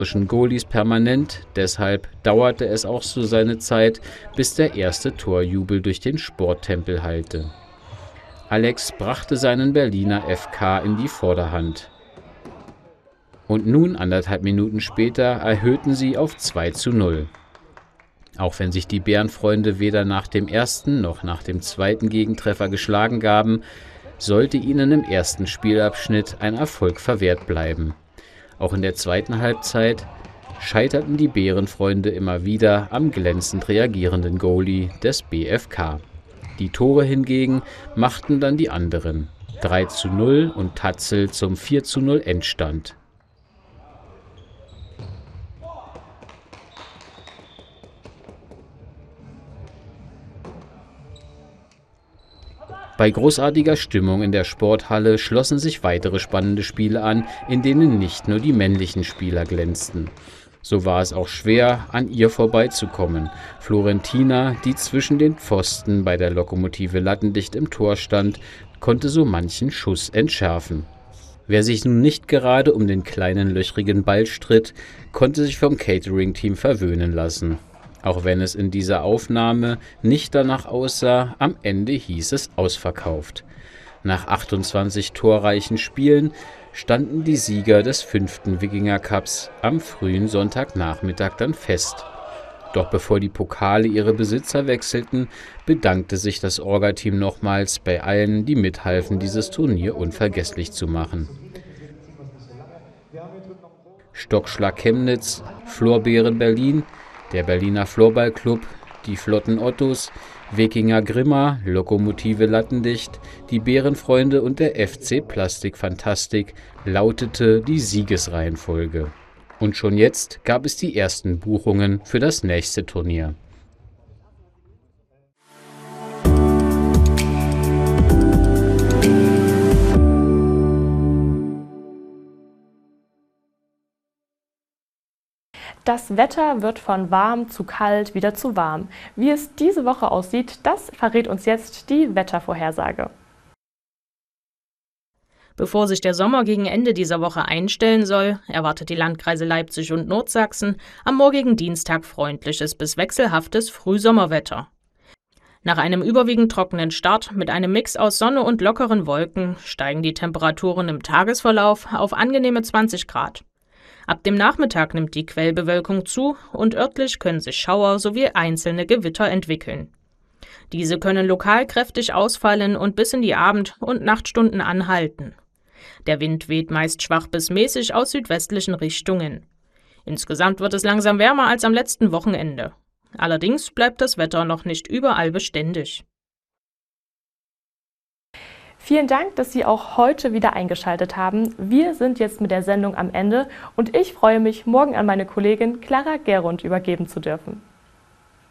gegnerischen Goalies permanent, deshalb dauerte es auch so seine Zeit, bis der erste Torjubel durch den Sporttempel hallte. Alex brachte seinen Berliner FK in die Vorderhand. Und nun, 1,5 Minuten später, erhöhten sie auf 2:0. Auch wenn sich die Bärenfreunde weder nach dem ersten noch nach dem zweiten Gegentreffer geschlagen gaben, sollte ihnen im ersten Spielabschnitt ein Erfolg verwehrt bleiben. Auch in der zweiten Halbzeit scheiterten die Bärenfreunde immer wieder am glänzend reagierenden Goalie des BFK. Die Tore hingegen machten dann die anderen. 3:0 und Tatzel zum 4:0 Endstand. Bei großartiger Stimmung in der Sporthalle schlossen sich weitere spannende Spiele an, in denen nicht nur die männlichen Spieler glänzten. So war es auch schwer, an ihr vorbeizukommen. Florentina, die zwischen den Pfosten bei der Lokomotive lattendicht im Tor stand, konnte so manchen Schuss entschärfen. Wer sich nun nicht gerade um den kleinen löchrigen Ball stritt, konnte sich vom Catering-Team verwöhnen lassen. Auch wenn es in dieser Aufnahme nicht danach aussah, am Ende hieß es ausverkauft. Nach 28 torreichen Spielen standen die Sieger des 5. Wikinger Cups am frühen Sonntagnachmittag dann fest. Doch bevor die Pokale ihre Besitzer wechselten, bedankte sich das Orga-Team nochmals bei allen, die mithalfen, dieses Turnier unvergesslich zu machen. Stockschlag Chemnitz, Florbeeren Berlin, der Berliner Floorballclub, die Flotten Ottos, Wikinger Grimma, Lokomotive Lattendicht, die Bärenfreunde und der FC Plastik Fantastik lautete die Siegesreihenfolge. Und schon jetzt gab es die ersten Buchungen für das nächste Turnier. Das Wetter wird von warm zu kalt wieder zu warm. Wie es diese Woche aussieht, das verrät uns jetzt die Wettervorhersage. Bevor sich der Sommer gegen Ende dieser Woche einstellen soll, erwartet die Landkreise Leipzig und Nordsachsen am morgigen Dienstag freundliches bis wechselhaftes Frühsommerwetter. Nach einem überwiegend trockenen Start mit einem Mix aus Sonne und lockeren Wolken steigen die Temperaturen im Tagesverlauf auf angenehme 20 Grad. Ab dem Nachmittag nimmt die Quellbewölkung zu und örtlich können sich Schauer sowie einzelne Gewitter entwickeln. Diese können lokal kräftig ausfallen und bis in die Abend- und Nachtstunden anhalten. Der Wind weht meist schwach bis mäßig aus südwestlichen Richtungen. Insgesamt wird es langsam wärmer als am letzten Wochenende. Allerdings bleibt das Wetter noch nicht überall beständig. Vielen Dank, dass Sie auch heute wieder eingeschaltet haben. Wir sind jetzt mit der Sendung am Ende und ich freue mich, morgen an meine Kollegin Clara Gerund übergeben zu dürfen.